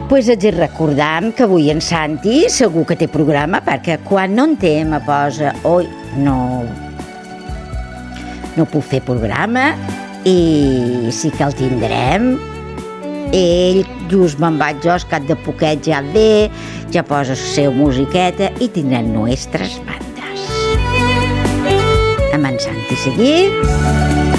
Pues et recordant que avui en Santi segur que té programa, perquè quan no en té me posa oi, no puc fer programa, i sí que el tindrem. Ell, just me'n vaig jo, cap de poquet ja ve, ja posa la seva musiqueta i tindrem nostres bandes. Amb en Santi seguit.